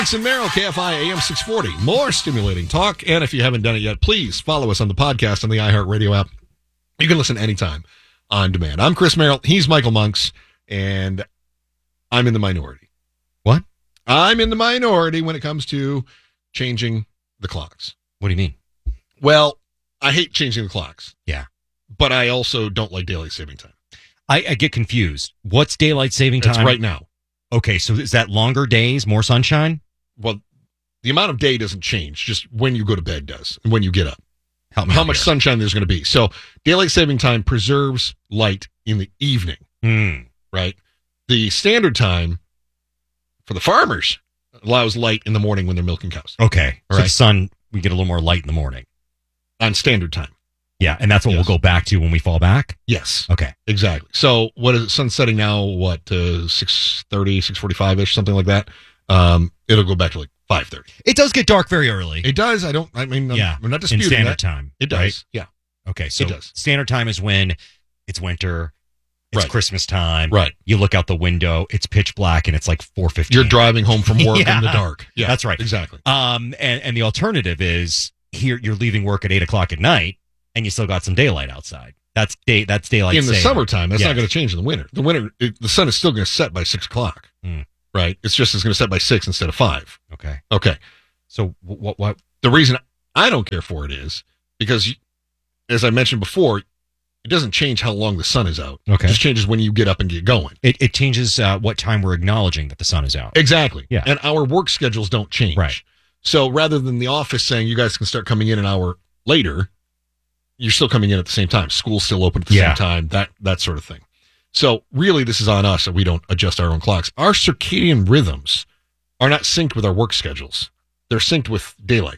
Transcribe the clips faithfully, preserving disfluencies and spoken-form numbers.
And Merrill, K F I A M six forty. More stimulating talk. And if you haven't done it yet, please follow us on the podcast on the iHeartRadio app. You can listen anytime on demand. I'm Chris Merrill. He's Michael Monks. And I'm in the minority. What? I'm in the minority when it comes to changing the clocks. What do you mean? Well, I hate changing the clocks. Yeah. But I also don't like daylight saving time. I, I get confused. What's daylight saving time? It's right now. Okay, so is that longer days, more sunshine? Well, the amount of day doesn't change. Just when you go to bed does, and when you get up. Help me How out much here. sunshine there's going to be. So daylight saving time preserves light in the evening, Mm. right? The standard time for the farmers allows light in the morning when they're milking cows. Okay, so Right. the sun, we get a little more light in the morning. On standard time. Yeah, and that's what Yes. we'll go back to when we fall back? Yes. Okay. Exactly. So what is it? Sun's setting now, what, uh, six thirty, six forty-five-ish, something like that. Um, it'll go back to like five thirty. It does get dark very early. It does. I don't, I mean, I'm, yeah. I'm not in disputing standard that. time. It does. Right? Yeah. Okay, so It does. standard time is when it's winter, it's Right. Christmas time. Right. You look out the window, it's pitch black, and it's like four fifteen. You're driving home from work Yeah. in the dark. Yeah. That's right. Exactly. Um, and, and the alternative is here you're leaving work at eight o'clock at night, and you still got some daylight outside. That's day. That's daylight in the saving. summertime, that's Yes. not going to change in the winter. The winter, it, the sun is still going to set by six o'clock, Mm. right? It's just it's going to set by six instead of five. Okay. Okay. So what? What? The reason I don't care for it is because, you- as I mentioned before, it doesn't change how long the sun is out. Okay. It just changes when you get up and get going. It, it changes uh, what time we're acknowledging that the sun is out. Exactly. Yeah. And our work schedules don't change. Right. So rather than the office saying you guys can start coming in an hour later, you're still coming in at the same time. School's still open at the Yeah. same time, that that sort of thing. So really, this is on us that we don't adjust our own clocks. Our circadian rhythms are not synced with our work schedules. They're synced with daylight.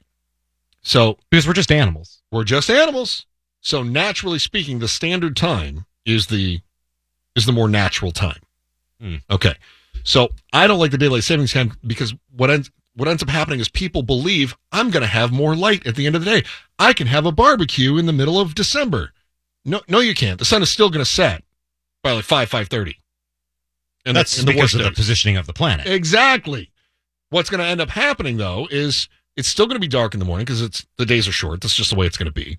So Because we're just animals. we're just animals. So naturally speaking, the standard time is the is the more natural time. Hmm. Okay. So I don't like the daylight savings time because what ends what ends up happening is people believe I'm going to have more light at the end of the day. I can have a barbecue in the middle of December. No, no, you can't. The sun is still going to set by like five five thirty. And That's in the because worst of the days. positioning of the planet. Exactly. What's going to end up happening though is it's still going to be dark in the morning because it's the days are short. That's just the way it's going to be,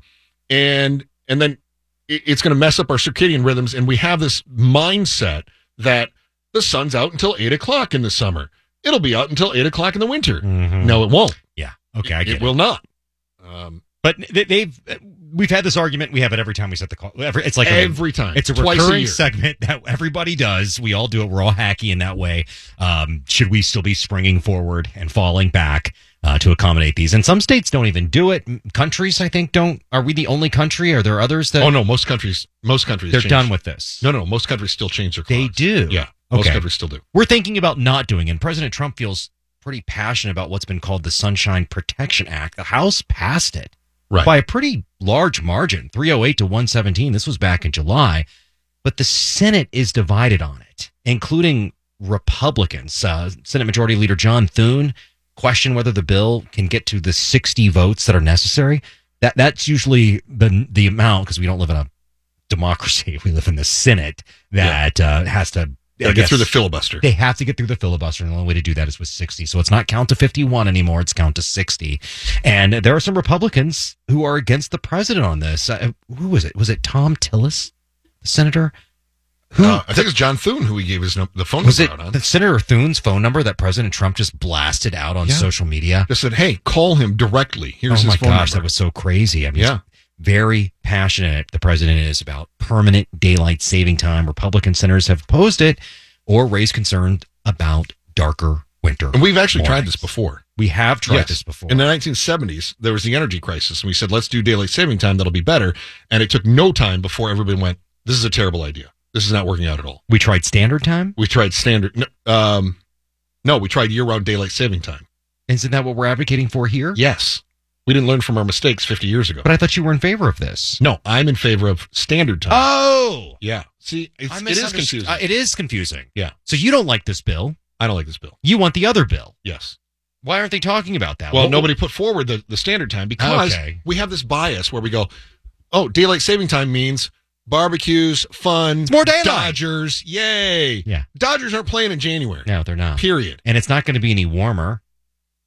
and and then it, it's going to mess up our circadian rhythms. And we have this mindset that the sun's out until eight o'clock in the summer. It'll be out until eight o'clock in the winter. Mhm. No, it won't. Yeah. Okay, I it, get it it. will not. Um, But they- they've we've had this argument. We have it every time we set the call. Every, it's like a, every time. it's a Twice recurring year. segment that everybody does. We all do it. We're all hacky in that way. Um, should we still be springing forward and falling back uh, to accommodate these? And some states don't even do it. M- Countries, I think, don't. Are we the only country? Are there others that Oh no, most countries. Most countries. they're change. done with this? No, no, most countries still change their clocks. They do. Yeah, most Okay. countries still do. We're thinking about not doing it. And President Trump feels pretty passionate about what's been called the Sunshine Protection Act. The House passed it Right. by a pretty large margin, three oh eight to one seventeen. This was back in July. But the Senate is divided on it, including Republicans. Uh, Senate Majority Leader John Thune questioned whether the bill can get to the sixty votes that are necessary. That That's usually the, the amount, because we don't live in a democracy. We live in the Senate that uh, has to Gotta I get guess through the filibuster. They have to get through the filibuster, and the only way to do that is with sixty. So it's not count to fifty-one anymore; it's count to sixty. And there are some Republicans who are against the president on this. Uh, who was it? Was it Tom Tillis, the senator? Who Uh, I think it's John Thune who he gave his num- the phone was number it? out on. The Senator Thune's phone number that President Trump just blasted out on Yeah. social media. Just said, "Hey, call him directly. Here's Oh his my phone gosh, number." that was so crazy! I mean, Yeah. very passionate. The president is about permanent daylight saving time. Republican senators have opposed it or raised concern about darker winter. And we've actually tried mornings. this before. We have tried Yes. this before. In the nineteen seventies, there was the energy crisis, and we said, let's do daylight saving time. That'll be better. And it took no time before everybody went, this is a terrible idea. This is not working out at all. We tried standard time. We tried standard. No, um, no we tried year-round daylight saving time. Isn't that what we're advocating for here? Yes. We didn't learn from our mistakes fifty years ago. But I thought you were in favor of this. No, I'm in favor of standard time. Oh, Yeah. See, it's, I it is misunderstood- confusing. Uh, it is confusing. Yeah. So you don't like this bill. I don't like this bill. You want the other bill. Yes. Why aren't they talking about that? Well, What- nobody put forward the, the standard time because Okay. we have this bias where we go, oh, daylight saving time means barbecues, fun, It's more daylight. Dodgers, yay. Yeah. Dodgers aren't playing in January. No, they're not. Period. And it's not going to be any warmer.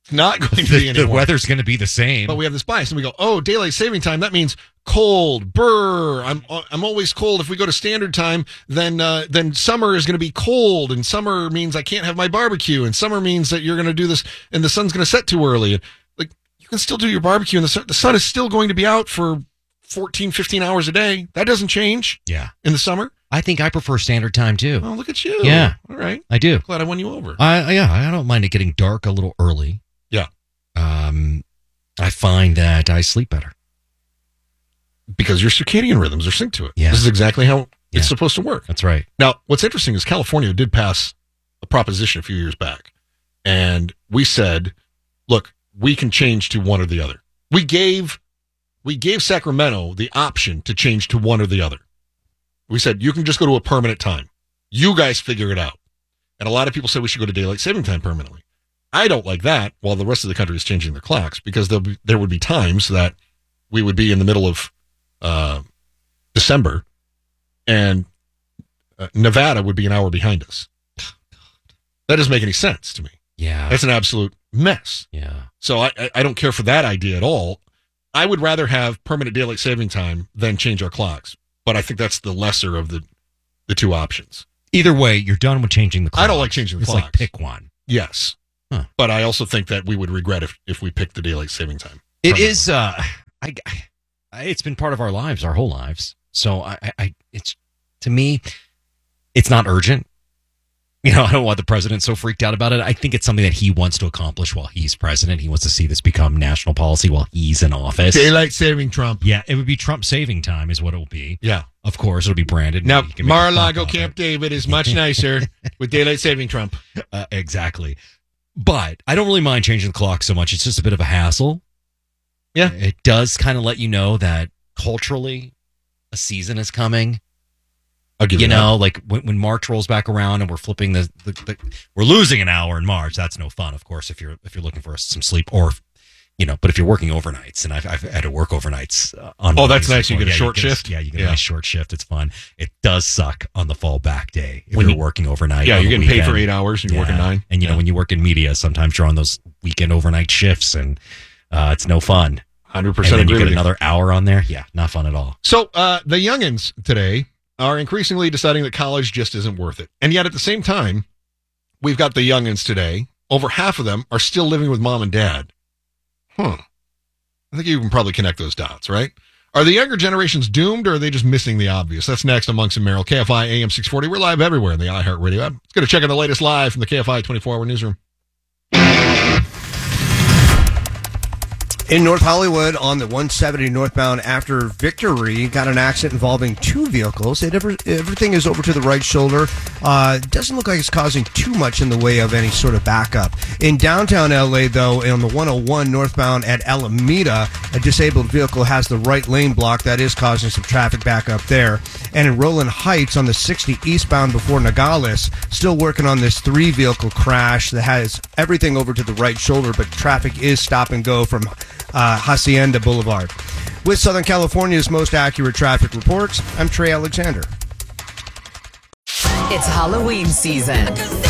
It's not going to the, be anymore. The weather's going to be the same. But we have this bias, and we go, oh, daylight saving time, that means cold, brr. I'm I'm always cold. If we go to standard time, then uh, then summer is going to be cold, and summer means I can't have my barbecue, and summer means that you're going to do this, and the sun's going to set too early. And, like, you can still do your barbecue, and the sun, the sun is still going to be out for fourteen, fifteen hours a day. That doesn't change. Yeah. In the summer. I think I prefer standard time too. Oh, look at you. Yeah. All right. I do. Glad I won you over. I yeah, I don't mind it getting dark a little early. Yeah. Um, I find that I sleep better. Because your circadian rhythms are synced to it. Yeah. This is exactly how Yeah. it's supposed to work. That's right. Now, what's interesting is California did pass a proposition a few years back. And we said, look, we can change to one or the other. We gave we gave Sacramento the option to change to one or the other. We said, you can just go to a permanent time. You guys figure it out. And a lot of people say we should go to daylight saving time permanently. I don't like that while the rest of the country is changing their clocks, because there'll be, there would be times that we would be in the middle of uh, December and uh, Nevada would be an hour behind us. That doesn't make any sense to me. Yeah. That's an absolute mess. Yeah. So I, I- I don't care for that idea at all. I would rather have permanent daylight saving time than change our clocks. But I think that's the lesser of the, the two options. Either way, you're done with changing the clock. I don't like changing the it's clocks. like pick one. Yes. Huh. But I also think that we would regret if, if we picked the daylight saving time. It permanently. is. Uh, I, I. It's been part of our lives, our whole lives. So I, I, I. It's to me, it's not urgent. You know, I don't want the president so freaked out about it. I think it's something that he wants to accomplish while he's president. He wants to see this become national policy while he's in office. Daylight saving Trump. Yeah, it would be Trump saving time, is what it will be. Yeah. Of course, it'll be branded. Now, You can make a Mar-a-Lago buck off Camp it. David is much nicer with daylight saving Trump. Uh, exactly. But I don't really mind changing the clock so much. It's just a bit of a hassle. Yeah. It does kind of let you know that culturally a season is coming. I'll give You you know, like when, when March rolls back around and we're flipping the, the, the, we're losing an hour in March. That's no fun, of course, if you're if you're looking for some sleep, or if, you know. But if you're working overnights, and I've, I've had to work overnights uh, on. Oh, that's Mondays nice. You before. get a Yeah, short get shift? yeah, you get Yeah. a nice short shift. It's fun. It does suck on the fall back day if When you're you- working overnight. Yeah, on you're the getting paid for weekend. eight hours and you're working Yeah. nine. And you know, Yeah. when you work in media, sometimes you're on those weekend overnight shifts, and uh, it's no fun. one hundred And percent then you agree get with you. another hour on there. Yeah, not fun at all. So uh, the youngins today are increasingly deciding that college just isn't worth it. And yet at the same time, we've got the youngins today. Over half of them are still living with mom and dad. Huh. I think you can probably connect those dots, right? Are the younger generations doomed, or are they just missing the obvious? That's next on Monks and Merrill, K F I A M six forty. We're live everywhere in the iHeartRadio app. Let's go to check out the latest live from the K F I twenty-four hour newsroom. In North Hollywood, on the one seventy northbound after Victory, got an accident involving two vehicles. It ever, everything is over to the right shoulder. Uh, doesn't look like it's causing too much in the way of any sort of backup. In downtown L A, though, on the one oh one northbound at Alameda, a disabled vehicle has the right lane blocked. That is causing some traffic backup there. And in Rowland Heights, on the sixty eastbound before Nogales, still working on this three-vehicle crash that has everything over to the right shoulder, but traffic is stop and go from Uh, Hacienda Boulevard. With Southern California's most accurate traffic reports, I'm Trey Alexander. It's Halloween season.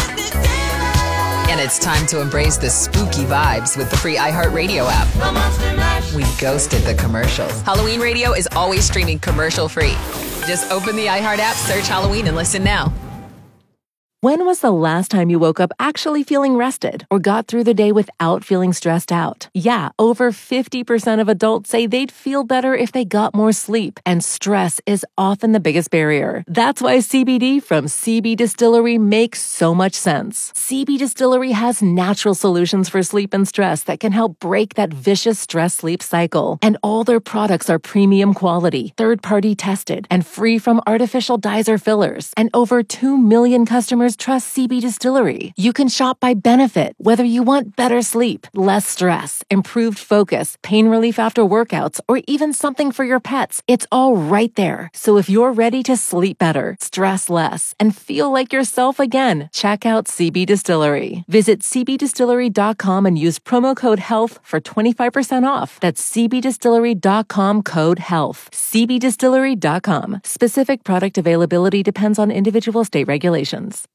And it's time to embrace the spooky vibes with the free iHeartRadio app. We ghosted the commercials. Halloween Radio is always streaming commercial free. Just open the iHeart app, search Halloween, and listen now. When was the last time you woke up actually feeling rested or got through the day without feeling stressed out? Yeah, over fifty percent of adults say they'd feel better if they got more sleep, and stress is often the biggest barrier. That's why C B D from C B Distillery makes so much sense. C B Distillery has natural solutions for sleep and stress that can help break that vicious stress-sleep cycle. And all their products are premium quality, third-party tested, and free from artificial dyes or fillers. And over two million customers trust C B Distillery. You can shop by benefit, whether you want better sleep, less stress, improved focus, pain relief after workouts, or even something for your pets. It's all right there. So if you're ready to sleep better, stress less, and feel like yourself again, check out C B Distillery. Visit c b distillery dot com and use promo code HEALTH for twenty-five percent off. That's c b distillery dot com code HEALTH. c b distillery dot com. Specific product availability depends on individual state regulations.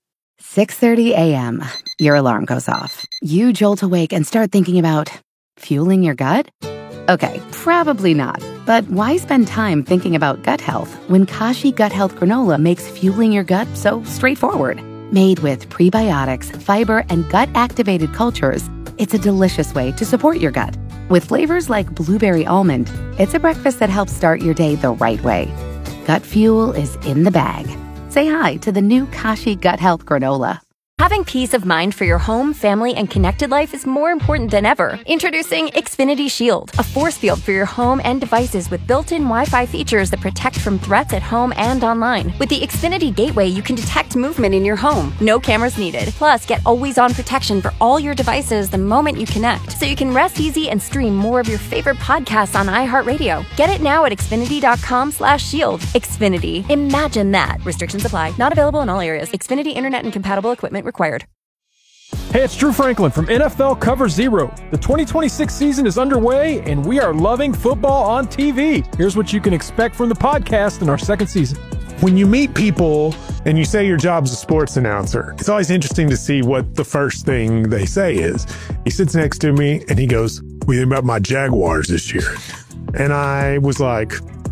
six thirty a.m. Your alarm goes off. You jolt awake and start thinking about fueling your gut? Okay, probably not. But why spend time thinking about gut health when Kashi Gut Health Granola makes fueling your gut so straightforward? Made with prebiotics, fiber, and gut-activated cultures, it's a delicious way to support your gut. With flavors like blueberry almond, it's a breakfast that helps start your day the right way. Gut fuel is in the bag. Say hi to the new Kashi Gut Health Granola. Having peace of mind for your home, family, and connected life is more important than ever. Introducing Xfinity Shield, a force field for your home and devices with built-in Wi-Fi features that protect from threats at home and online. With the Xfinity Gateway, you can detect movement in your home. No cameras needed. Plus, get always-on protection for all your devices the moment you connect, so you can rest easy and stream more of your favorite podcasts on iHeartRadio. Get it now at Xfinity.com slash shield. Xfinity. Imagine that. Restrictions apply. Not available in all areas. Xfinity Internet and compatible equipment required. Hey, it's Drew Franklin from N F L Cover Zero. The twenty twenty-six season is underway, and we are loving football on T V. Here's what you can expect from the podcast in our second season. When you meet people and you say your job's a sports announcer, it's always interesting to see what the first thing they say is. He sits next to me and he goes, "What do you think about my Jaguars this year?" And I was like,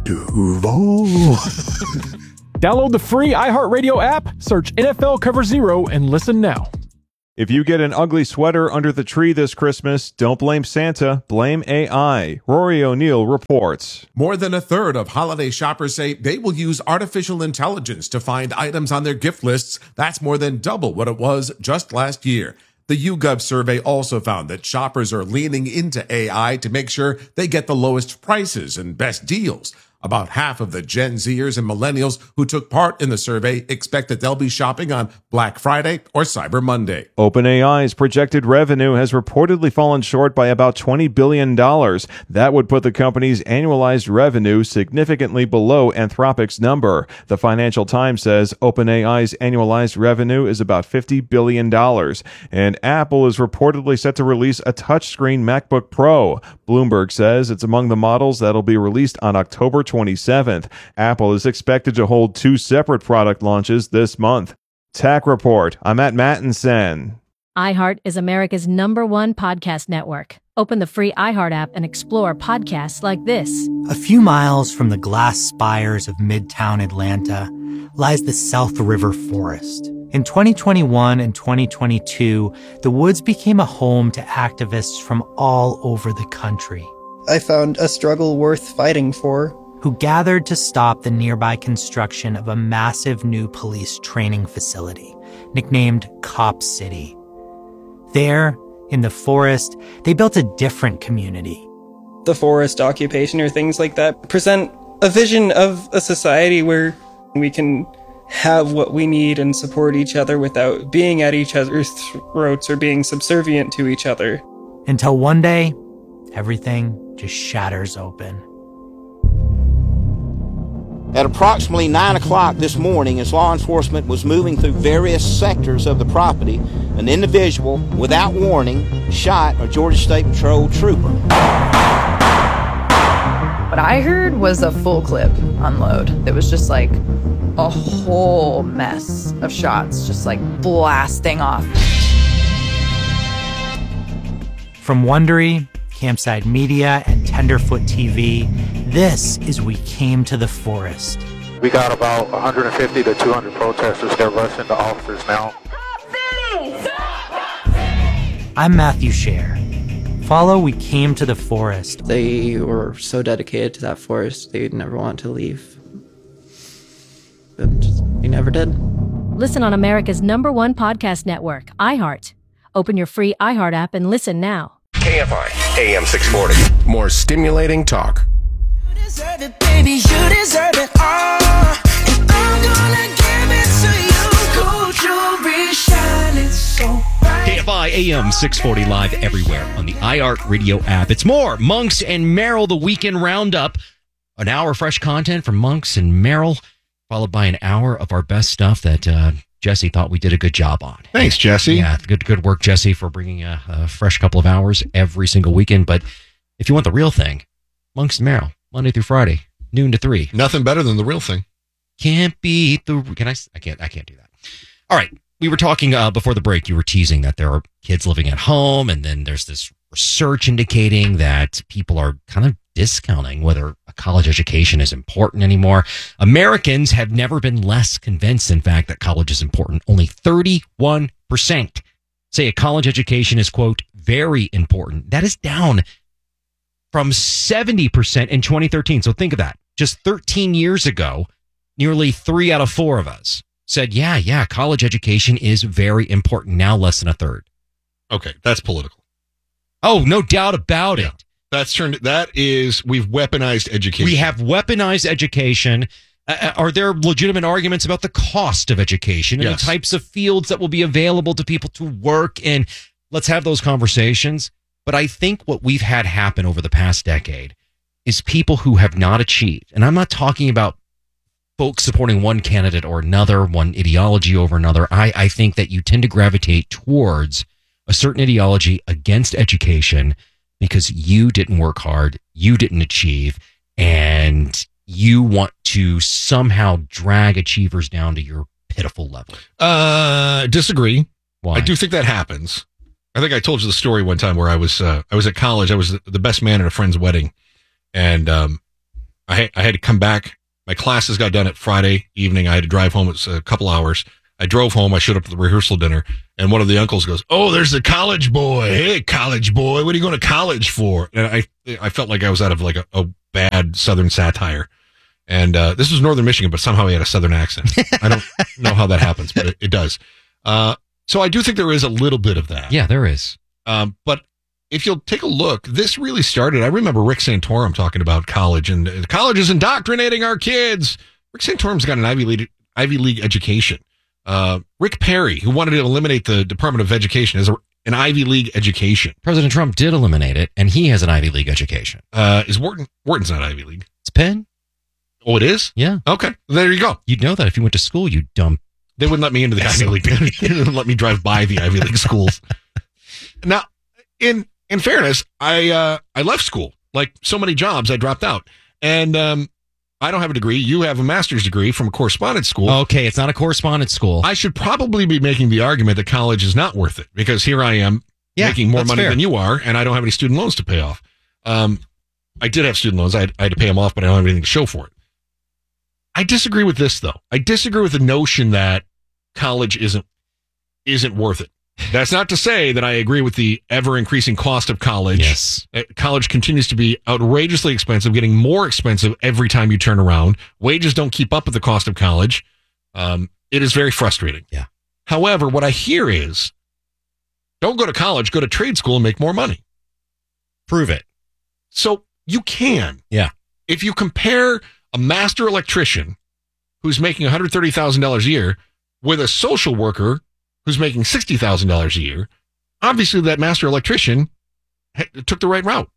Duval. Download the free iHeartRadio app, search N F L Cover Zero, and listen now. If you get an ugly sweater under the tree this Christmas, don't blame Santa, blame A I. Rory O'Neill reports. More than a third of holiday shoppers say they will use artificial intelligence to find items on their gift lists. That's more than double what it was just last year. The YouGov survey also found that shoppers are leaning into A I to make sure they get the lowest prices and best deals. About half of the Gen Zers and millennials who took part in the survey expect that they'll be shopping on Black Friday or Cyber Monday. OpenAI's projected revenue has reportedly fallen short by about twenty billion dollars. That would put the company's annualized revenue significantly below Anthropic's number. The Financial Times says OpenAI's annualized revenue is about fifty billion dollars. And Apple is reportedly set to release a touchscreen MacBook Pro. Bloomberg says it's among the models that'll be released on October twenty-seventh. Apple is expected to hold two separate product launches this month. Tech Report. I'm at Mattinson. iHeart is America's number one podcast network. Open the free iHeart app and explore podcasts like this. A few miles from the glass spires of Midtown Atlanta lies the South River Forest. In twenty twenty-one and twenty twenty-two, the woods became a home to activists from all over the country. I found a struggle worth fighting for. Who gathered to stop the nearby construction of a massive new police training facility, nicknamed Cop City. There, in the forest, they built a different community. The forest occupation or things like that present a vision of a society where we can have what we need and support each other without being at each other's throats or being subservient to each other. Until one day, everything just shatters open. At approximately nine o'clock this morning, as law enforcement was moving through various sectors of the property, an individual, without warning, shot a Georgia State Patrol trooper. What I heard was a full clip unload. It was just like a whole mess of shots, just like blasting off. From Wondery, Campside Media, and Tenderfoot T V, this is We Came to the Forest. We got about one hundred fifty to two hundred protesters that rush into officers now. I'm Matthew Scher. Follow We Came to the Forest. They were so dedicated to that forest, they'd never want to leave. But just, they never did. Listen on America's number one podcast network, iHeart. Open your free iHeart app and listen now. K F I, A M six forty. More stimulating talk. You deserve it, baby, you deserve it all. And I'm gonna give it to you. Gold jewelry shining so bright. K F I, A M six forty, live everywhere on the iHeartRadio app. It's more Monks and Merrill, the weekend roundup. An hour of fresh content from Monks and Merrill, followed by an hour of our best stuff that uh, Jesse thought we did a good job on. Thanks, Jesse. Yeah, good good work, Jesse, for bringing a, a fresh couple of hours every single weekend. But if you want the real thing, Monks and Merrill, Monday through Friday, noon to three. Nothing better than the real thing. Can't beat the. Can I? I can't. I can't do that. All right. we were talking uh, before the break. You were teasing that there are kids living at home, and then there's this research indicating that people are kind of discounting whether a college education is important anymore. Americans have never been less convinced, in fact, that college is important. Only thirty-one percent say a college education is, quote, very important. That is down from seventy percent in twenty thirteen. So think of that. Just thirteen years ago, nearly three out of four of us said, yeah, yeah, college education is very important. Now less than a third. Okay, that's political. Oh, no doubt about Yeah. it. That's turned. That is, we've weaponized education. We have weaponized education. Uh, are there legitimate arguments about the cost of education and Yes. the types of fields that will be available to people to work in? Let's have those conversations. But I think what we've had happen over the past decade is people who have not achieved, and I'm not talking about folks supporting one candidate or another, one ideology over another. I, I think that you tend to gravitate towards a certain ideology against education because you didn't work hard, you didn't achieve, and you want to somehow drag achievers down to your pitiful level. Uh, disagree. Why? I do think that happens. I think I told you the story one time where I was uh, I was at college. I was the best man at a friend's wedding, and um, I had, I had to come back. My classes got done at Friday evening. I had to drive home. It's a couple hours. I drove home. I showed up at the rehearsal dinner, and one of the uncles goes, "Oh, there's the college boy. Hey, college boy, what are you going to college for?" And I I felt like I was out of like a, a bad Southern satire. And uh, this was Northern Michigan, but somehow he had a Southern accent. I don't know how that happens, but it, it does. Uh, so I do think there is a little bit of that. Yeah, there is. Um, but if you'll take a look, this really started. I remember Rick Santorum talking about college, and uh, college is indoctrinating our kids. Rick Santorum's got an Ivy League, Ivy League education. Uh, Rick Perry, who wanted to eliminate the Department of Education, has a, an Ivy League education. President Trump did eliminate it, and he has an Ivy League education. Uh, is Wharton? Wharton's not Ivy League. It's Penn. Oh, it is? Yeah. Okay. There you go. You'd know that if you went to school, you dumb. They wouldn't let me into the Ivy League. They didn't let me drive by the Ivy League schools. Now, in in fairness, I uh, I left school. Like so many jobs, I dropped out. And um, I don't have a degree. You have a master's degree from a correspondence school. Okay, it's not a correspondence school. I should probably be making the argument that college is not worth it because here I am Yeah, making more that's money fair. than you are, and I don't have any student loans to pay off. Um, I did have student loans. I had, I had to pay them off, but I don't have anything to show for it. I disagree with this, though. I disagree with the notion that college isn't isn't worth it. That's not to say that I agree with the ever increasing cost of college. Yes. Uh, College continues to be outrageously expensive, getting more expensive every time you turn around. Wages don't keep up with the cost of college. Um, it is very frustrating. Yeah. However, what I hear is don't go to college, go to trade school and make more money. Prove it. So you can. Yeah. If you compare a master electrician who's making one hundred thirty thousand dollars a year with a social worker who's making sixty thousand dollars a year, obviously that master electrician ha- took the right route.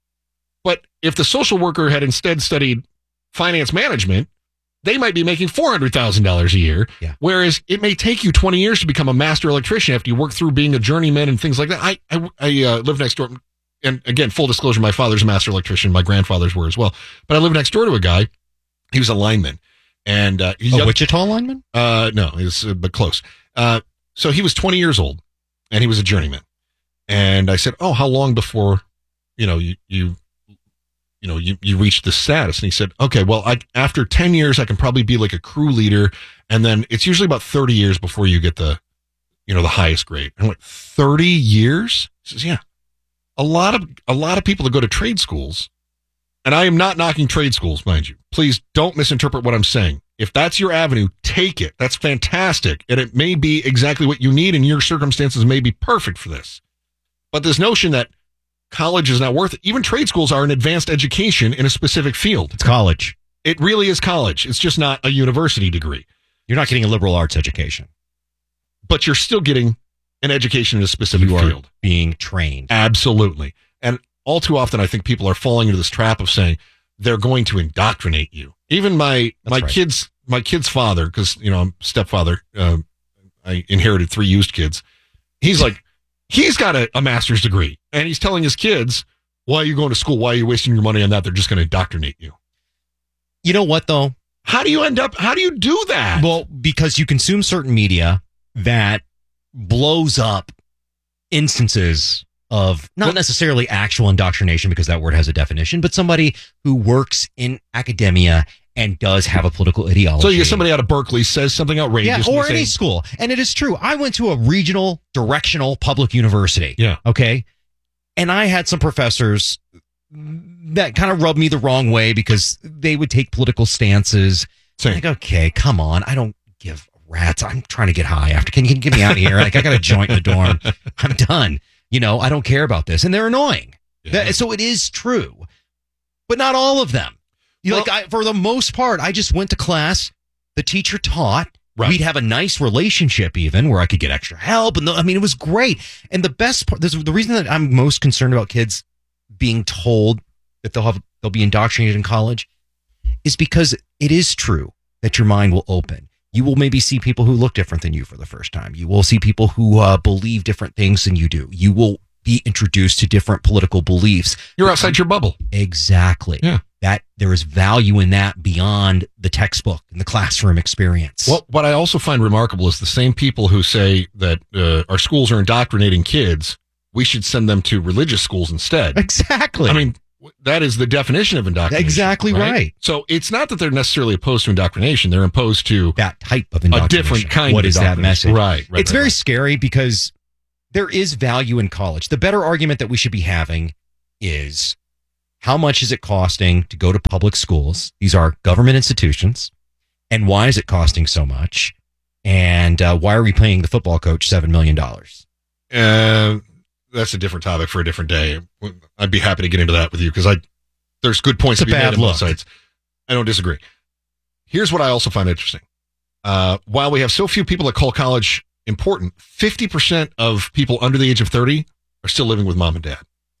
But if the social worker had instead studied finance management, they might be making four hundred thousand dollars a year. Yeah. Whereas it may take you twenty years to become a master electrician after you work through being a journeyman and things like that. I, I, I uh, live next door. And again, full disclosure, my father's a master electrician. My grandfathers were as well. But I live next door to a guy. He was a lineman. And uh, he's A young- Wichita lineman? Uh, no, he's uh, but close. Uh, so he was twenty years old, and he was a journeyman. And I said, "Oh, how long before, you know, you you, you know, you you reached this status?" And he said, "Okay, well, I after ten years, I can probably be like a crew leader, and then it's usually about thirty years before you get the, you know, the highest grade." And I'm like, thirty years? He says, "Yeah." A lot of a lot of people that go to trade schools. And I am not knocking trade schools, mind you. Please don't misinterpret what I'm saying. If that's your avenue, take it. That's fantastic. And it may be exactly what you need, and your circumstances may be perfect for this. But this notion that college is not worth it, even trade schools are an advanced education in a specific field. It's college. It really is college. It's just not a university degree. You're not getting a liberal arts education. But you're still getting an education in a specific You are field. being trained. Absolutely. And all too often, I think people are falling into this trap of saying they're going to indoctrinate you. Even my That's my right. kids, my kid's father, because you know I'm stepfather. Uh, I inherited three used kids. He's like, he's got a, a master's degree, and he's telling his kids, "Why are you going to school? Why are you wasting your money on that? They're just going to indoctrinate you." You know what, though? How do you end up? How do you do that? Well, because you consume certain media, that blows up instances of not necessarily actual indoctrination, because that word has a definition, but somebody who works in academia and does have a political ideology. So you get somebody out of Berkeley says something outrageous. Yeah, or and they any say, school. And it is true. I went to a regional directional public university. Yeah. Okay. And I had some professors that kind of rubbed me the wrong way because they would take political stances. Same. Like, okay, come on. I don't give rats. I'm trying to get high after. Can you get me out of here? Like, I got a joint in the dorm. I'm done. You know, I don't care about this. And they're annoying. Yeah. That- so it is true. But not all of them. You Well- like I, for the most part, I just went to class. The teacher taught. Right. We'd have a nice relationship, even where I could get extra help, and the, I mean, it was great. And the best part, this, the reason that I'm most concerned about kids being told that they'll have they'll be indoctrinated in college is because it is true that your mind will open. You will maybe see people who look different than you for the first time. You will see people who uh, believe different things than you do. You will be introduced to different political beliefs. You're outside your bubble. Exactly. Yeah. That there is value in that beyond the textbook and the classroom experience. Well, what I also find remarkable is the same people who say that uh, our schools are indoctrinating kids, we should send them to religious schools instead. Exactly. I mean, that is the definition of indoctrination. Exactly right. So it's not that they're necessarily opposed to indoctrination. They're opposed to that type of a indoctrination. different kind What of is that indoctrination. message? Right, right. It's right, very right. scary because there is value in college. The better argument that we should be having is how much is it costing to go to public schools? These are government institutions. And why is it costing so much? And uh, why are we paying the football coach seven million dollars? Uh, that's a different topic for a different day. I'd be happy to get into that with you because I there's good points It's to a be bad made on both look. sides. I don't disagree. Here's what I also find interesting. Uh, while we have so few people that call college important, fifty percent of people under the age of thirty are still living with mom and dad.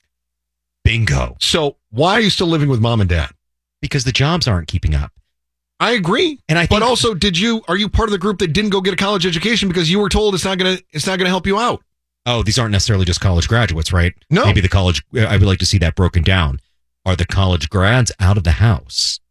Bingo. So why are you still living with mom and dad? Because the jobs aren't keeping up. I agree. And I think, but also, did you are you part of the group that didn't go get a college education because you were told it's not gonna it's not gonna help you out? oh, these aren't necessarily just college graduates, right? No. Maybe the college, I would like to see that broken down. Are the college grads out of the house?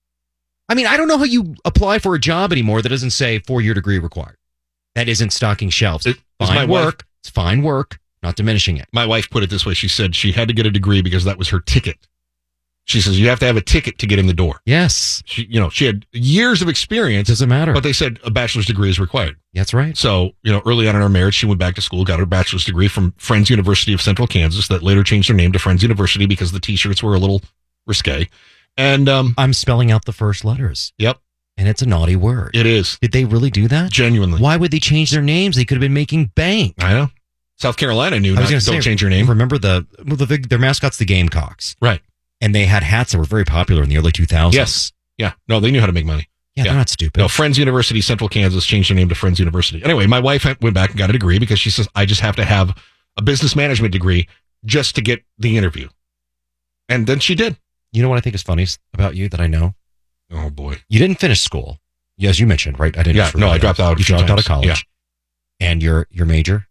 I mean, I don't know how you apply for a job anymore that doesn't say four-year degree required. That isn't stocking shelves. It- is fine my work. wife- It's fine work. Not diminishing it. My wife put it this way. She said she had to get a degree because that was her ticket. She says you have to have a ticket to get in the door. Yes. She, you know, she had years of experience. Doesn't matter. But they said a bachelor's degree is required. That's right. So, you know, early on in our marriage, she went back to school, got her bachelor's degree from Friends University of Central Kansas that later changed their name to Friends University because the t-shirts were a little risque. And um, I'm spelling out the first letters. Yep. And it's a naughty word. It is. Did they really do that? Genuinely. Why would they change their names? They could have been making bank. I know. South Carolina knew I not was to going to don't say, change your name. Remember the, well, the their mascot's the Gamecocks. Right. And they had hats that were very popular in the early two thousands. Yes. Yeah. No, they knew how to make money. Yeah, they're not stupid. No, Friends University, Central Kansas changed their name to Friends University. Anyway, my wife went back and got a degree because she says, I just have to have a business management degree just to get the interview. And then she did. You know what I think is funny about you that I know? Oh, boy. You didn't finish school. As you mentioned, right? I didn't. Yeah, no, I dropped out a You few dropped out of times. college. Yeah. And your your major?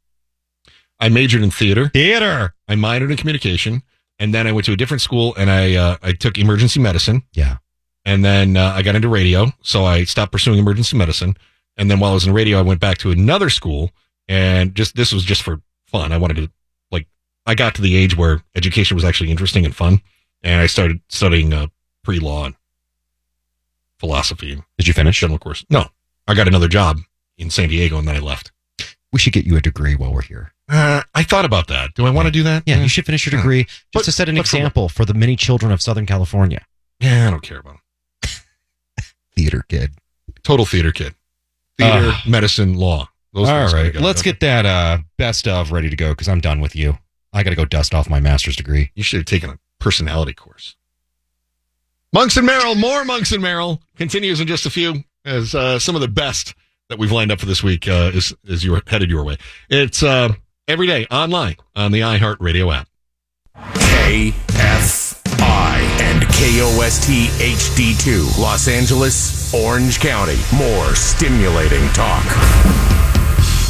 I majored in theater. Theater. I minored in communication. And then I went to a different school and I uh, I took emergency medicine. Yeah. And then uh, I got into radio. So I stopped pursuing emergency medicine. And then while I was in radio, I went back to another school. And just this was just for fun. I wanted to, like, I got to the age where education was actually interesting and fun. And I started studying uh, pre-law and philosophy. Did you finish? General course. No. I got another job in San Diego and then I left. We should get you a degree while we're here. Uh, I thought about that. Do I want to do that? Yeah, you should finish your degree just But- to set an but for- example for the many children of Southern California. Yeah, I don't care about it. Theater kid. Total theater kid. Theater, Uh, medicine, law. Those All things right, gotta go. let's get that uh, best of ready to go because I'm done with you. I got to go dust off my master's degree. You should have taken a personality course. Monks and Merrill, more Monks and Merrill continues in just a few as uh, some of the best that we've lined up for this week uh, is is your headed your way. It's uh, every day online on the iHeartRadio app. K F I and K O S T H D two, Los Angeles, Orange County. More stimulating talk.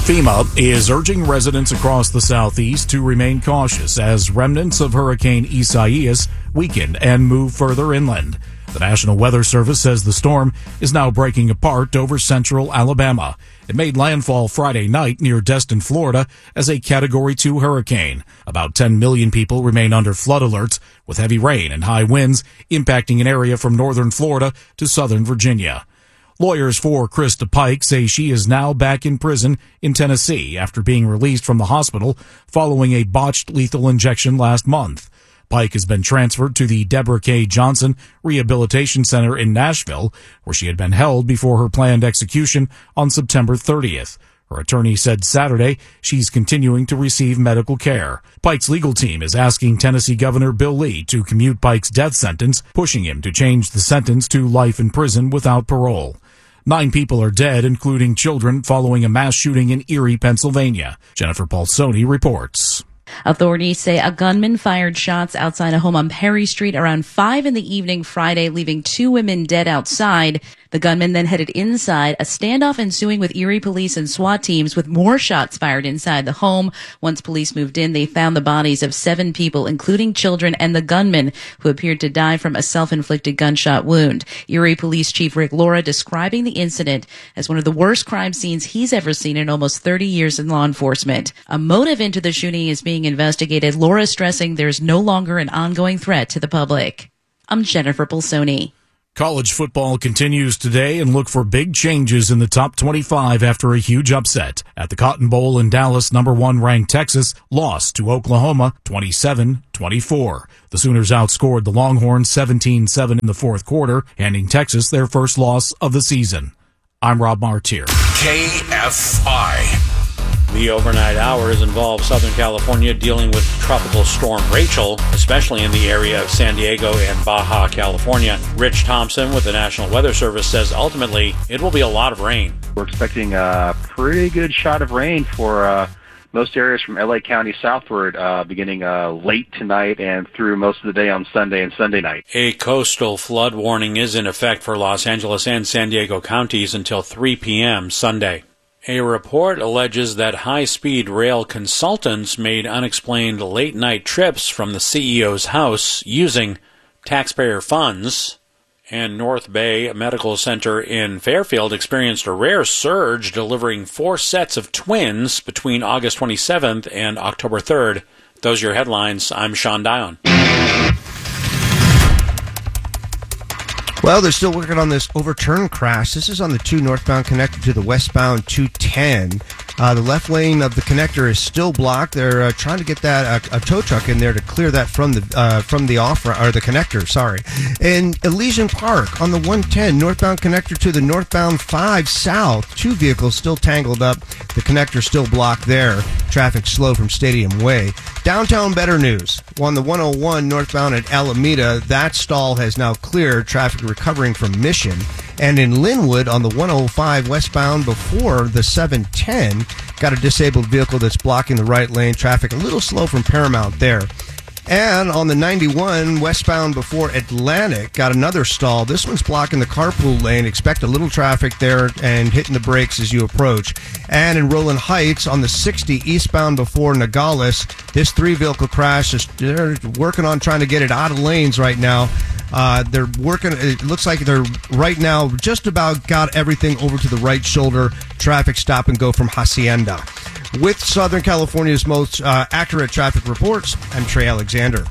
FEMA is urging residents across the southeast to remain cautious as remnants of Hurricane Isaias weaken and move further inland. The National Weather Service says the storm is now breaking apart over central Alabama. It made landfall Friday night near Destin, Florida, as a Category two hurricane. About ten million people remain under flood alerts, with heavy rain and high winds impacting an area from northern Florida to southern Virginia. Lawyers for Krista Pike say she is now back in prison in Tennessee after being released from the hospital following a botched lethal injection last month. Pike has been transferred to the Deborah K. Johnson Rehabilitation Center in Nashville, where she had been held before her planned execution on September thirtieth. Her attorney said Saturday she's continuing to receive medical care. Pike's legal team is asking Tennessee Governor Bill Lee to commute Pike's death sentence, pushing him to change the sentence to life in prison without parole. Nine people are dead, including children, following a mass shooting in Erie, Pennsylvania. Jennifer Paulsoni reports. Authorities say a gunman fired shots outside a home on Perry Street around five in the evening Friday, leaving two women dead outside. The gunman then headed inside, a standoff ensuing with Erie police and SWAT teams, with more shots fired inside the home. Once police moved in, they found the bodies of seven people, including children and the gunman, who appeared to die from a self-inflicted gunshot wound. Erie Police Chief Rick Laura describing the incident as one of the worst crime scenes he's ever seen in almost thirty years in law enforcement. A motive into the shooting is being investigated. Laura stressing there's no longer an ongoing threat to the public. I'm Jennifer Pulsoni. College football continues today, and look for big changes in the top twenty-five after a huge upset. At the Cotton Bowl in Dallas, number one ranked Texas lost to Oklahoma twenty-seven twenty-four. The Sooners outscored the Longhorns seventeen seven in the fourth quarter, handing Texas their first loss of the season. I'm Rob Martier. K F I. The overnight hours involve Southern California dealing with Tropical Storm Rachel, especially in the area of San Diego and Baja California. Rich Thompson with the National Weather Service says ultimately it will be a lot of rain. We're expecting a pretty good shot of rain for uh, most areas from L A County southward, uh, beginning uh, late tonight and through most of the day on Sunday and Sunday night. A coastal flood warning is in effect for Los Angeles and San Diego counties until three p.m. Sunday. A report alleges that high-speed rail consultants made unexplained late-night trips from the C E O's house using taxpayer funds. And North Bay Medical Center in Fairfield experienced a rare surge, delivering four sets of twins between August twenty-seventh and October third. Those are your headlines. I'm Sean Dion. Well, they're still working on this overturned crash. This is on the two northbound connector to the westbound two ten. Uh, the left lane of the connector is still blocked. They're uh, trying to get that uh, a tow truck in there to clear that from the uh, from the off or the connector. Sorry. In Elysian Park on the one ten northbound connector to the northbound five south, two vehicles still tangled up. The connector still blocked there. Traffic slow from Stadium Way. Downtown, better news. On the one oh one northbound at Alameda, that stall has now cleared. Traffic recovering from Mission. And in Linwood on the one oh five westbound before the seven ten, got a disabled vehicle that's blocking the right lane. Traffic a little slow from Paramount there. And on the ninety-one westbound before Atlantic, got another stall. This one's blocking the carpool lane. Expect a little traffic there and hitting the brakes as you approach. And in Rowland Heights on the sixty eastbound before Nogales, this three-vehicle crash is they're working on trying to get it out of lanes right now. Uh, they're working, it looks like they're right now just about got everything over to the right shoulder. Traffic stop and go from Hacienda. With Southern California's most uh, accurate traffic reports, I'm Trey Alexander.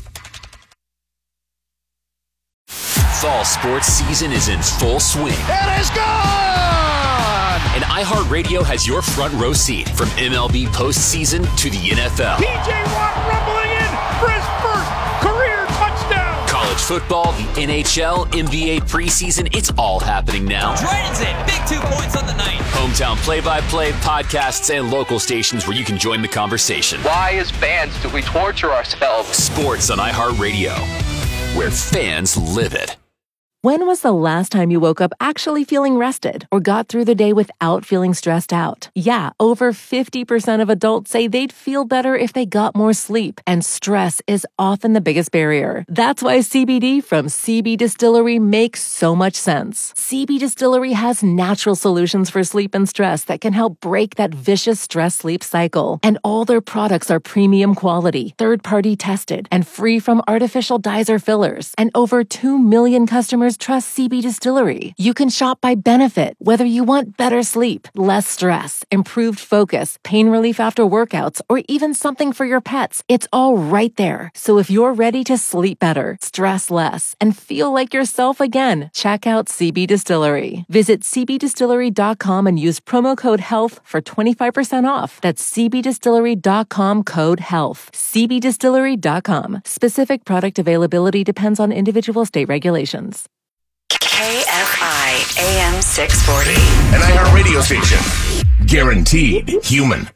Fall sports season is in full swing. It is gone! And iHeartRadio has your front row seat from M L B postseason to the N F L. P J Watt rumbling in for his first career touchdown! College football, the N H L, N B A preseason, it's all happening now. Dragons in, big two points on the night. Hometown play-by-play, podcasts, and local stations where you can join the conversation. Why, as fans, do we torture ourselves? Sports on iHeartRadio, where fans live it. When was the last time you woke up actually feeling rested or got through the day without feeling stressed out? Yeah, over fifty percent of adults say they'd feel better if they got more sleep, and stress is often the biggest barrier. That's why C B D from C B Distillery makes so much sense. C B Distillery has natural solutions for sleep and stress that can help break that vicious stress-sleep cycle. And all their products are premium quality, third-party tested, and free from artificial dyes or fillers. And over two million customers trust C B Distillery. You can shop by benefit, whether you want better sleep, less stress, improved focus, pain relief after workouts, or even something for your pets. It's all right there. So if you're ready to sleep better, stress less, and feel like yourself again, check out C B Distillery. Visit c b distillery dot com and use promo code HEALTH for twenty-five percent off. That's c b distillery dot com code HEALTH. c b distillery dot com. Specific product availability depends on individual state regulations. K F I A M six forty. An iHeartRadio station. Guaranteed human.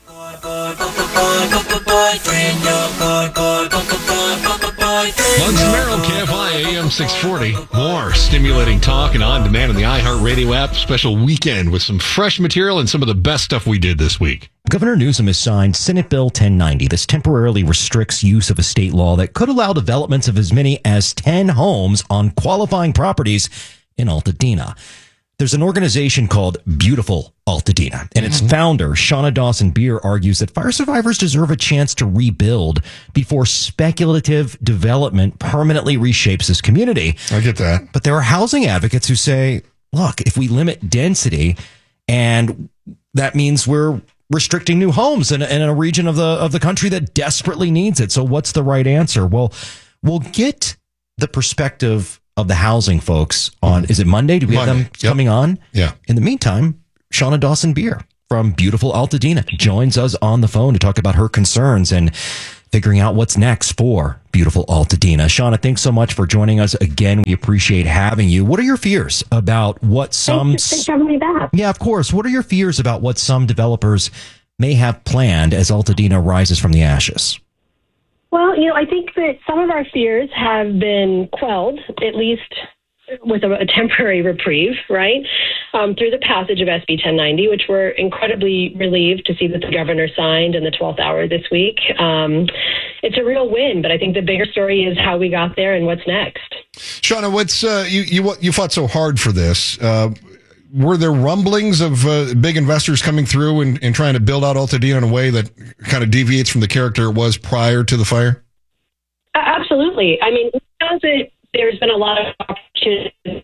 Bugs and Merrill, K F I A M six forty. More stimulating talk and on demand on the iHeartRadio app. Special weekend with some fresh material and some of the best stuff we did this week. Governor Newsom has signed Senate Bill ten ninety. This temporarily restricts use of a state law that could allow developments of as many as ten homes on qualifying properties in Altadena. There's an organization called Beautiful Altadena, and its founder, Shauna Dawson-Beer, argues that fire survivors deserve a chance to rebuild before speculative development permanently reshapes this community. I get that. But there are housing advocates who say, look, if we limit density, and that means we're restricting new homes in, in a region of the of the country that desperately needs it. So what's the right answer? Well, we'll get the perspective of the housing folks on, is it Monday? Do we Monday. have them yep. coming on? Yeah. In the meantime, Shauna Dawson-Beer from Beautiful Altadena joins us on the phone to talk about her concerns and figuring out what's next for Beautiful Altadena. Shauna, thanks so much for joining us again. We appreciate having you. What are your fears about what some... Thanks, thanks for having me back. Yeah, of course. What are your fears about what some developers may have planned as Altadena rises from the ashes? Well, you know, I think that some of our fears have been quelled, at least with a, a temporary reprieve, right, um, through the passage of S B ten ninety, which we're incredibly relieved to see that the governor signed in the twelfth hour this week. Um, it's a real win, but I think the bigger story is how we got there and what's next. Shauna, what's uh, you you you fought so hard for this? Uh, were there rumblings of uh, big investors coming through and, and trying to build out Altadena in a way that kind of deviates from the character it was prior to the fire? Uh, absolutely. I mean, because it, there's been a lot of opportunities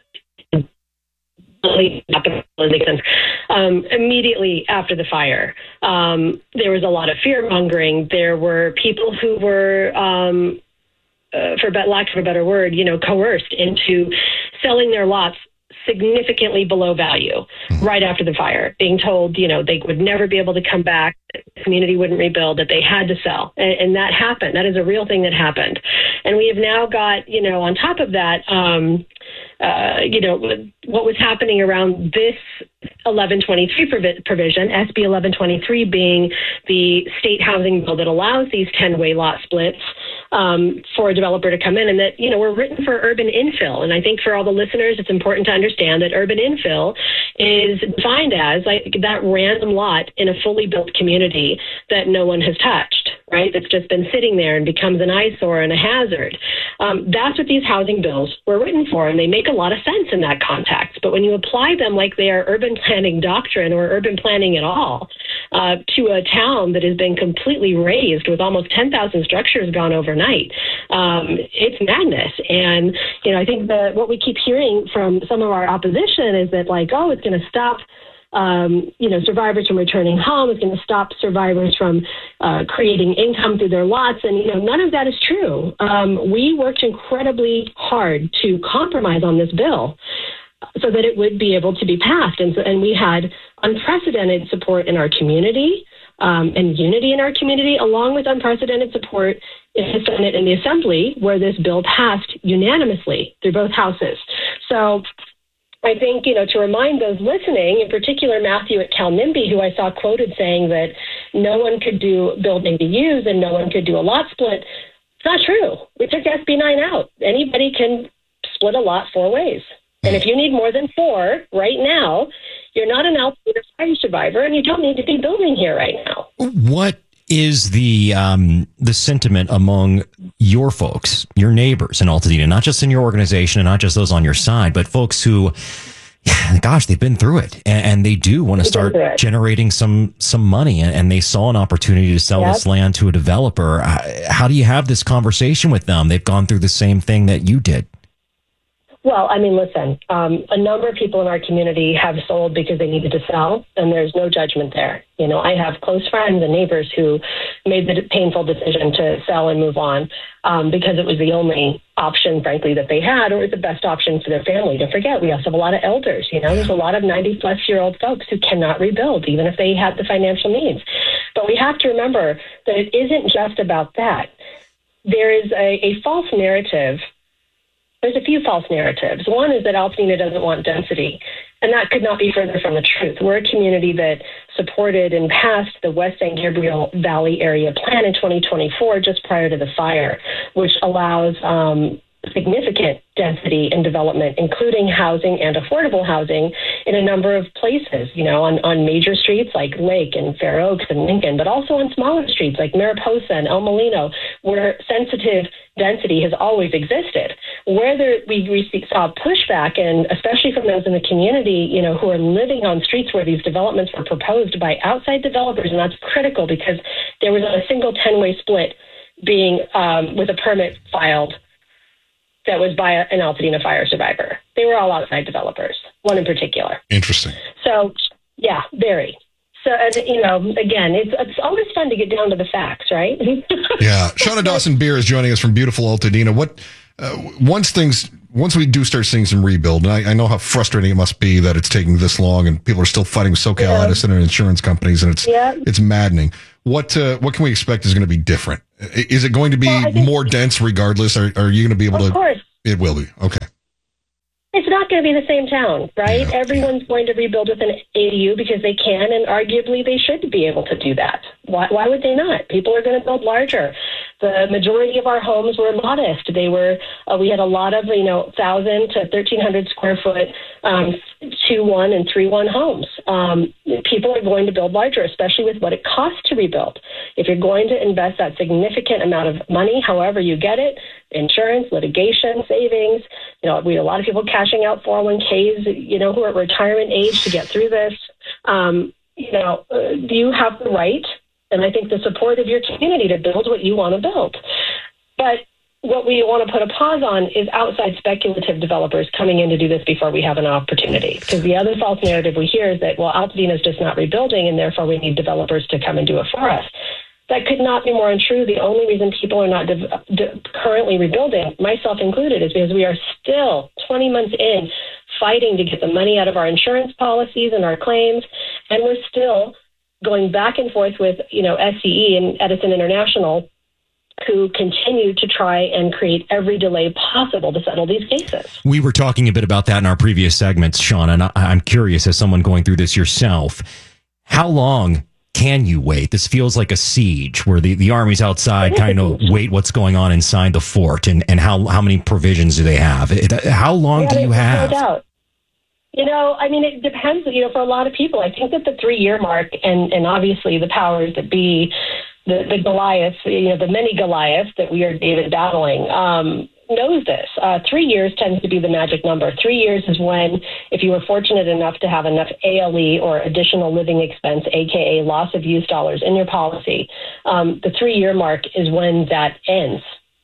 um, immediately after the fire. Um, there was a lot of fear mongering. There were people who were, um, uh, for lack of a better word, you know, coerced into selling their lots significantly below value right after the fire, being told, you know, they would never be able to come back, the community wouldn't rebuild, that they had to sell. And, and that happened. That is a real thing that happened. And we have now got, you know, on top of that, um, uh, you know, what was happening around this eleven twenty-three provi- provision, S B eleven twenty-three being the state housing bill that allows these ten-way lot splits um, for a developer to come in, and that, you know, we're written for urban infill. And I think for all the listeners, it's important to understand that urban infill is defined as like that random lot in a fully built community that no one has touched, right? That's just been sitting there and becomes an eyesore and a hazard. Um, that's what these housing bills were written for, and they make a lot of sense in that context. But when you apply them like they are urban planning doctrine or urban planning at all uh, to a town that has been completely razed with almost ten thousand structures gone overnight, um, it's madness. And, you know, I think that what we keep hearing from some of our opposition is that, like, oh, it's going to stop Um, you know, survivors from returning home. It's going to stop survivors from uh, creating income through their lots. And, you know, none of that is true. Um, we worked incredibly hard to compromise on this bill so that it would be able to be passed. And, so, and we had unprecedented support in our community um, and unity in our community, along with unprecedented support in the Senate and the Assembly, where this bill passed unanimously through both houses. So I think, you know, to remind those listening, in particular Matthew at Cal NIMBY, who I saw quoted saying that no one could do build A D Us and no one could do a lot split, it's not true. We took S B nine out. Anybody can split a lot four ways. And if you need more than four right now, you're not an Altadena fire survivor, and you don't need to be building here right now. What is the um, the sentiment among your folks, your neighbors in Altadena, not just in your organization and not just those on your side, but folks who, gosh, they've been through it and, and they do want to start generating some some money, and, and they saw an opportunity to sell Yep. this land to a developer. How do you have this conversation with them? They've gone through the same thing that you did. Well, I mean, listen, um, a number of people in our community have sold because they needed to sell, and there's no judgment there. You know, I have close friends and neighbors who made the painful decision to sell and move on um, because it was the only option, frankly, that they had, or the best option for their family. Don't forget, we also have a lot of elders. You know, there's a lot of ninety-plus-year-old folks who cannot rebuild, even if they had the financial means. But we have to remember that it isn't just about that. There is a, a false narrative. There's a few false narratives. One is that Altadena doesn't want density, and that could not be further from the truth. We're a community that supported and passed the West San Gabriel Valley Area Plan in twenty twenty-four, just prior to the fire, which allows um, significant density and development, including housing and affordable housing in a number of places, you know, on, on major streets like Lake and Fair Oaks and Lincoln, but also on smaller streets like Mariposa and El Molino, where sensitive density has always existed. Where there, we, we saw pushback, and especially from those in the community, you know, who are living on streets where these developments were proposed by outside developers, and that's critical because there was a single ten-way split being um, with a permit filed that was by an Altadena fire survivor. They were all outside developers, one in particular. Interesting. So, yeah, very. So, and, you know, again, it's it's always fun to get down to the facts, right? Yeah. Shauna Dawson-Beer is joining us from beautiful Altadena. What, uh, once things, once we do start seeing some rebuild, and I, I know how frustrating it must be that it's taking this long and people are still fighting with SoCal Yeah. Edison and insurance companies, and it's, Yeah. it's maddening. What, uh, what can we expect is going to be different? I- Is it going to be Well, I think- more dense regardless? Or are you going to be able Of to? course. It will be. Okay. It's not going to be the same town, right? Yeah. Everyone's going to rebuild with an A D U because they can, and arguably they should be able to do that. Why, why would they not? People are going to build larger. The majority of our homes were modest. They were, uh, we had a lot of, you know, one thousand to thirteen hundred square foot um, two one and three one homes. Um, people are going to build larger, especially with what it costs to rebuild. If you're going to invest that significant amount of money, however you get it, insurance, litigation, savings, you know, we had a lot of people cashing out four oh one k's, you know, who are at retirement age to get through this. Um, you know, uh, do you have the right, and I think the support of your community to build what you want to build? But what we want to put a pause on is outside speculative developers coming in to do this before we have an opportunity. Because the other false narrative we hear is that, well, Altadena is just not rebuilding, and therefore we need developers to come and do it for us. That could not be more untrue. The only reason people are not de- de- currently rebuilding, myself included, is because we are still twenty months in fighting to get the money out of our insurance policies and our claims, and we're still going back and forth with, you know, S C E and Edison International, who continue to try and create every delay possible to settle these cases. We were talking a bit about that in our previous segments, Sean, and I, I'm curious, as someone going through this yourself, how long can you wait? This feels like a siege where the, the army's outside, kind of wait what's going on inside the fort, and, and how, how many provisions do they have? It, how long Yeah, do you there's have? No doubt. You know, I mean, it depends, you know, for a lot of people. I think that the three-year mark, and, and obviously the powers that be, the, the Goliaths, you know, the many Goliaths that we are David battling, um, knows this. Uh, three years tends to be the magic number. Three years is when, if you were fortunate enough to have enough A L E or additional living expense, A K A loss of use dollars in your policy, um, the three-year mark is when that ends.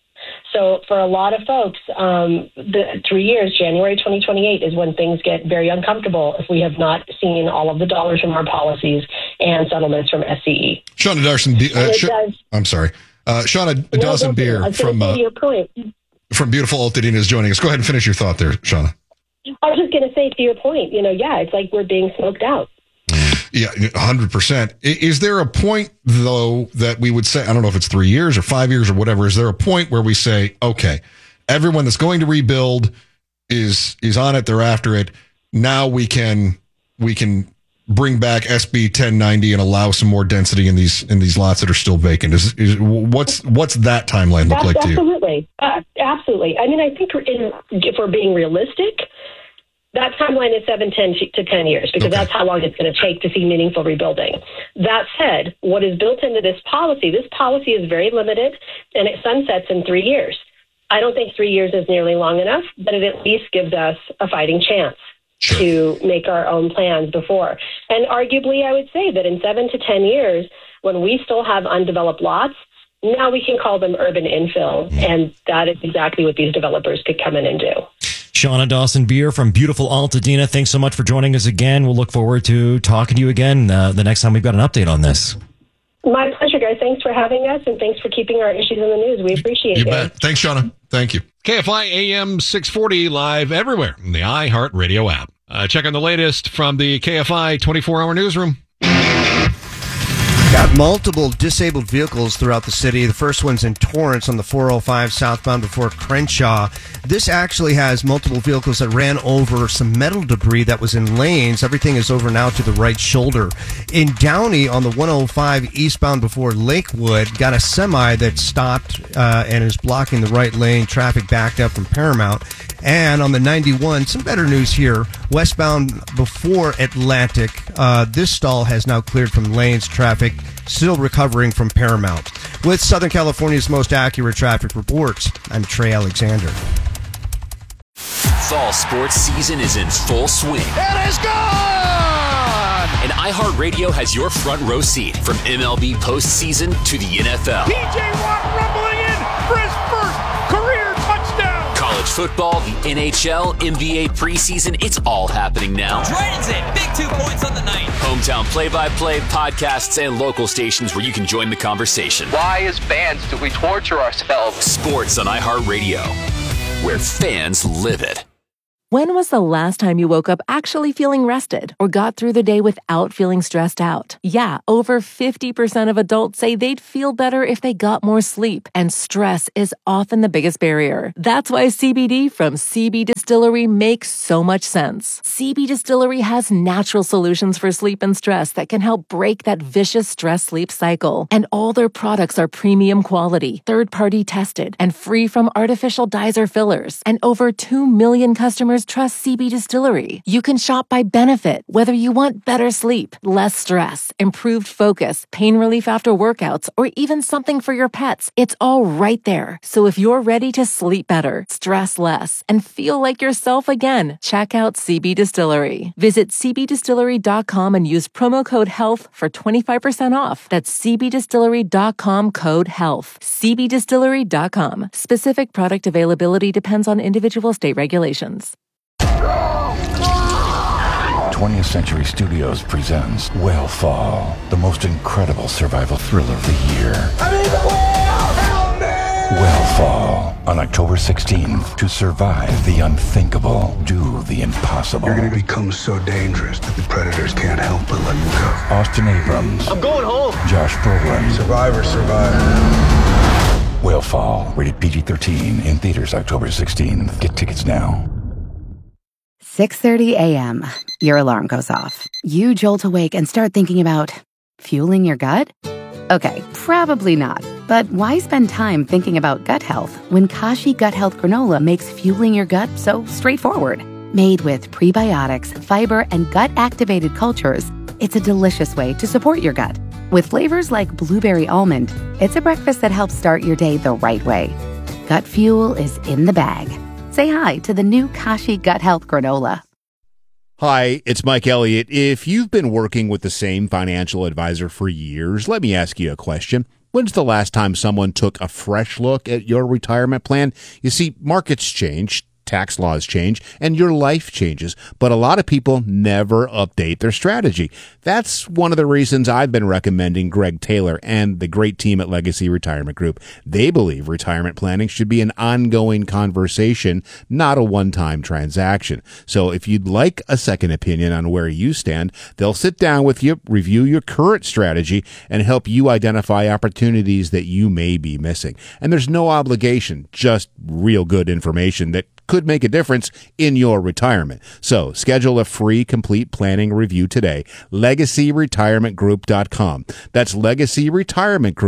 So for a lot of folks, um, the three years, January twenty twenty-eight, is when things get very uncomfortable if we have not seen all of the dollars from our policies and settlements from S C E. Shauna Dawson, uh, Sh- I'm sorry. Uh, Shauna No, Dawson-Beer I was gonna from, say uh, to your point. from beautiful Altadena is joining us. Go ahead and finish your thought there, Shauna. I was just going to say to your point, you know, yeah, it's like we're being smoked out. Yeah, one hundred percent. Is there a point, though, that we would say, I don't know if it's three years or five years or whatever, is there a point where we say, okay, everyone that's going to rebuild is is on it, they're after it. Now we can we can bring back S B ten ninety and allow some more density in these in these lots that are still vacant. Is, is what's what's that timeline look That's like to you? absolutely. Absolutely. Uh, absolutely. I mean, I think in, if we're being realistic, that timeline is seven ten to ten years, because okay. that's how long it's going to take to see meaningful rebuilding. That said, what is built into this policy, this policy is very limited, and it sunsets in three years. I don't think three years is nearly long enough, but it at least gives us a fighting chance sure. to make our own plans before. And arguably, I would say that in seven to ten years, when we still have undeveloped lots, now we can call them urban infill, and that is exactly what these developers could come in and do. Shauna Dawson-Beer from beautiful Altadena, thanks so much for joining us again. We'll look forward to talking to you again uh, the next time we've got an update on this. My pleasure, guys. Thanks for having us, and thanks for keeping our issues in the news. We appreciate it. You bet. Thanks, Shauna. Thank you. K F I A M six forty, live everywhere in the iHeartRadio app. Uh, check on the latest from the K F I twenty-four hour newsroom. Got multiple disabled vehicles throughout the city. The first one's in Torrance on the four oh five southbound before Crenshaw. This actually has multiple vehicles that ran over some metal debris that was in lanes. Everything is over now to the right shoulder. In Downey on the one oh five eastbound before Lakewood, got a semi that stopped uh, and is blocking the right lane. Traffic backed up from Paramount. And on the ninety-one, some better news here. Westbound before Atlantic, uh, this stall has now cleared from lanes. Traffic still recovering from Paramount. With Southern California's most accurate traffic reports, I'm Trey Alexander. Fall sports season is in full swing. It is gone! And iHeartRadio has your front row seat from M L B postseason to the N F L. P J Watt rumbling in for his first career touchdown! College football, the N H L, N B A preseason, it's all happening now. Dragons in, big two points on the night. Hometown play-by-play, podcasts, and local stations where you can join the conversation. Why, as fans, do we torture ourselves? Sports on iHeartRadio, where fans live it. When was the last time you woke up actually feeling rested or got through the day without feeling stressed out? Yeah, over fifty percent of adults say they'd feel better if they got more sleep, and stress is often the biggest barrier. That's why C B D from C B Distillery makes so much sense. C B Distillery has natural solutions for sleep and stress that can help break that vicious stress-sleep cycle. And all their products are premium quality, third-party tested, and free from artificial dyes or fillers. And over two million customers trust C B Distillery. You can shop by benefit, whether you want better sleep, less stress, improved focus, pain relief after workouts, or even something for your pets. It's all right there. So if you're ready to sleep better, stress less, and feel like yourself again, check out C B Distillery. Visit c b distillery dot com and use promo code HEALTH for twenty-five percent off. That's c b distillery dot com code HEALTH. c b distillery dot com. Specific product availability depends on individual state regulations. twentieth Century Studios presents Whale the most incredible survival thriller of the year. Whale on October sixteenth. To survive the unthinkable, do the impossible. You're going to become so dangerous that the predators can't help but let you go. Austin Abrams. I'm going home. Josh Brolin. Survivor, survivor. Whale rated P G thirteen, in theaters October sixteenth. Get tickets now. six thirty a.m. Your alarm goes off. You jolt awake and start thinking about fueling your gut? Okay, probably not. But why spend time thinking about gut health when Kashi Gut Health Granola makes fueling your gut so straightforward? Made with prebiotics, fiber, and gut-activated cultures, it's a delicious way to support your gut. With flavors like blueberry almond, it's a breakfast that helps start your day the right way. Gut fuel is in the bag. Say hi to the new Kashi Gut Health Granola. Hi, it's Mike Elliott. If you've been working with the same financial advisor for years, let me ask you a question. When's the last time someone took a fresh look at your retirement plan? You see, markets change, tax laws change, and your life changes, but a lot of people never update their strategy. That's one of the reasons I've been recommending Greg Taylor and the great team at Legacy Retirement Group. They believe retirement planning should be an ongoing conversation, not a one-time transaction. So if you'd like a second opinion on where you stand, they'll sit down with you, review your current strategy, and help you identify opportunities that you may be missing. And there's no obligation, just real good information that could make a difference in your retirement. So schedule a free complete planning review today. legacy retirement group dot com. That's Legacy Retirement Group.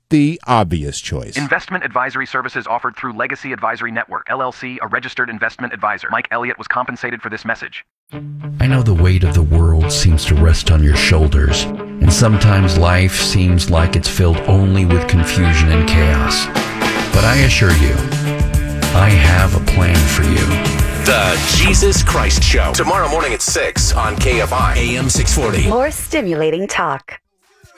the obvious choice. Investment advisory services offered through Legacy Advisory Network, L L C, a registered investment advisor. Mike Elliott was compensated for this message. I know the weight of the world seems to rest on your shoulders, and sometimes life seems like it's filled only with confusion and chaos. But I assure you, I have a plan for you. The Jesus Christ Show. Tomorrow morning at six on K F I A M six forty. More stimulating talk.